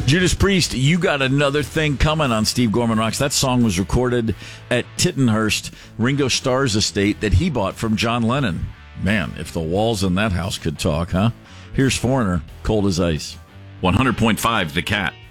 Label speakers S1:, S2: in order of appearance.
S1: Judas Priest, You Got Another Thing Coming on Steve Gorman Rocks. That song was recorded at Tittenhurst, Ringo Starr's estate that he bought from John Lennon. Man, if the walls in that house could talk, huh? Here's Foreigner, Cold as Ice.
S2: 100.5 The Cat.